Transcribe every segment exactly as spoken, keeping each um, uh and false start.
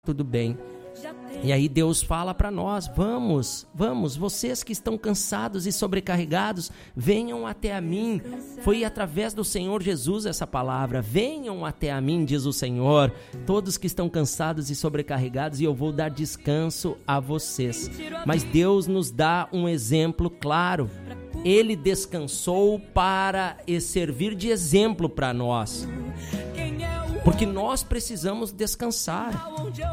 tudo bem. E aí Deus fala para nós, vamos, vamos, vocês que estão cansados e sobrecarregados, venham até a mim. Foi através do Senhor Jesus essa palavra, venham até a mim, diz o Senhor, todos que estão cansados e sobrecarregados, e eu vou dar descanso a vocês. Mas Deus nos dá um exemplo claro. Ele descansou para servir de exemplo para nós. Porque nós precisamos descansar.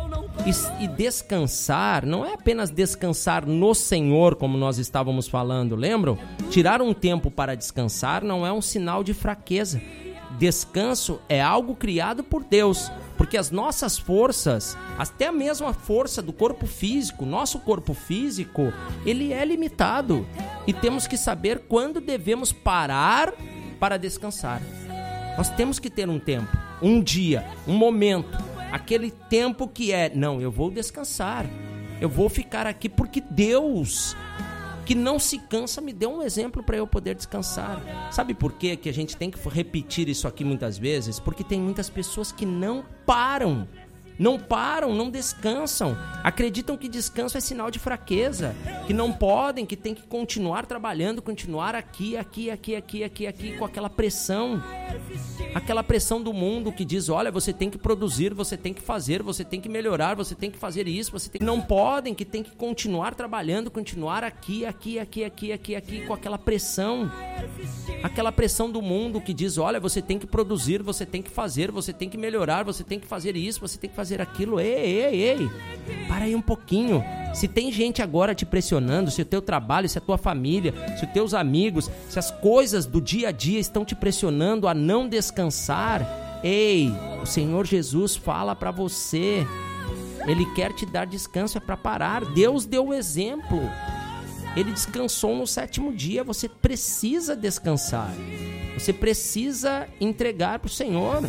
E, e descansar não é apenas descansar no Senhor, como nós estávamos falando, lembram? Tirar um tempo para descansar não é um sinal de fraqueza. Descanso é algo criado por Deus, porque as nossas forças, até a mesma força do corpo físico, nosso corpo físico, ele é limitado. E temos que saber quando devemos parar para descansar. Nós temos que ter um tempo, um dia, um momento, aquele tempo que é, não, eu vou descansar, eu vou ficar aqui porque Deus, que não se cansa, me deu um exemplo para eu poder descansar. Sabe por quê que a gente tem que repetir isso aqui muitas vezes? Porque tem muitas pessoas que não param, não param, não descansam, acreditam que descanso é sinal de fraqueza, que não podem, que tem que continuar trabalhando, continuar aqui, aqui, aqui, aqui, aqui, aqui, com aquela pressão, aquela pressão do mundo que diz, olha, você tem que produzir, você tem que fazer, você tem que melhorar, você tem que fazer isso, você tem que... Não podem, que tem que continuar trabalhando, continuar aqui, aqui, aqui, aqui, aqui, aqui, com aquela pressão, aquela pressão do mundo que diz, olha, você tem que produzir, você tem que fazer, você tem que melhorar, você tem que fazer isso, você tem que fazer aquilo. Ei, ei, ei, para aí um pouquinho. Se tem gente agora te pressionando, se o teu trabalho, se a tua família, se os teus amigos, se as coisas do dia a dia estão te pressionando a não descansar, ei, o Senhor Jesus fala para você, Ele quer te dar descanso, é para parar. Deus deu o exemplo, Ele descansou no sétimo dia. Você precisa descansar, você precisa entregar para o Senhor.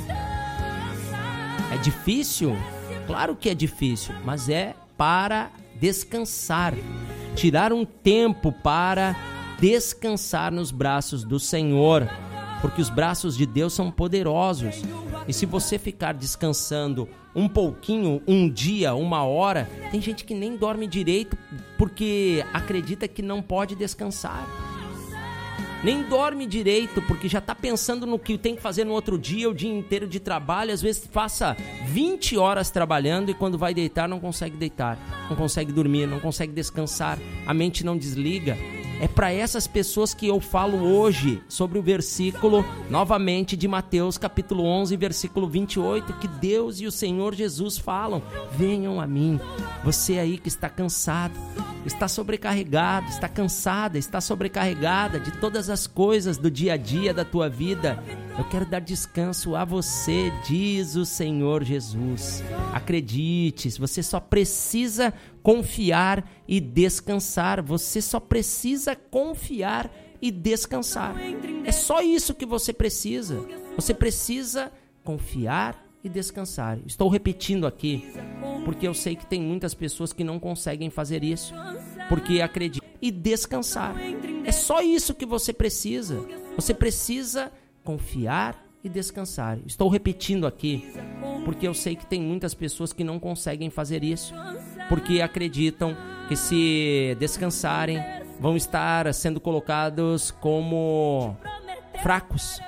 É difícil? Claro que é difícil, mas é para descansar, tirar um tempo para descansar nos braços do Senhor, porque os braços de Deus são poderosos. E se você ficar descansando um pouquinho, um dia, uma hora, tem gente que nem dorme direito porque acredita que não pode descansar. Nem dorme direito porque já está pensando no que tem que fazer no outro dia, o dia inteiro de trabalho. Às vezes passa vinte horas trabalhando e quando vai deitar não consegue deitar, não consegue dormir, não consegue descansar, a mente não desliga. É para essas pessoas que eu falo hoje sobre o versículo, novamente, de Mateus capítulo onze, versículo vinte e oito, que Deus e o Senhor Jesus falam, venham a mim, você aí que está cansado, está sobrecarregado, está cansada, está sobrecarregada de todas as coisas do dia a dia da tua vida, eu quero dar descanso a você, diz o Senhor Jesus. Acredite, você só precisa confiar e descansar, você só precisa confiar e descansar. É só isso que você precisa, você precisa confiar e descansar. Estou repetindo aqui, porque eu sei que tem muitas pessoas que não conseguem fazer isso, porque acreditam. E descansar. É só isso que você precisa. Você precisa confiar e descansar. Estou repetindo aqui, porque eu sei que tem muitas pessoas que não conseguem fazer isso, porque acreditam que se descansarem, vão estar sendo colocados como fracos.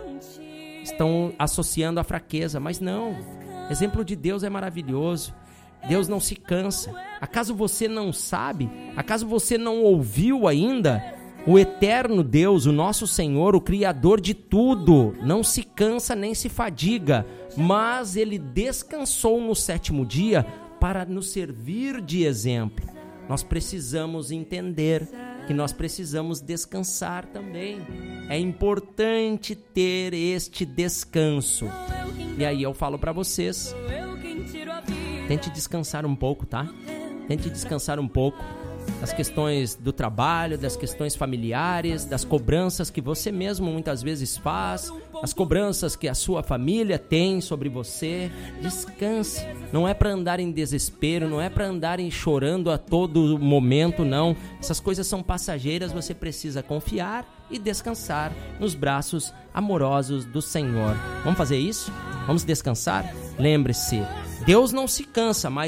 Estão associando a fraqueza, mas não. O exemplo de Deus é maravilhoso. Deus não se cansa. Acaso você não sabe? Acaso você não ouviu ainda? O eterno Deus, o nosso Senhor, o Criador de tudo, não se cansa nem se fadiga, mas Ele descansou no sétimo dia para nos servir de exemplo. Nós precisamos entender que nós precisamos descansar também. É importante ter este descanso. E aí eu falo para vocês, tente descansar um pouco, tá? Tente descansar um pouco das questões do trabalho, das questões familiares, das cobranças que você mesmo muitas vezes faz, as cobranças que a sua família tem sobre você. Descanse. Não é para andar em desespero, não é para andar em chorando a todo momento, não. Essas coisas são passageiras, você precisa confiar e descansar nos braços amorosos do Senhor. Vamos fazer isso? Vamos descansar? Lembre-se, Deus não se cansa, mas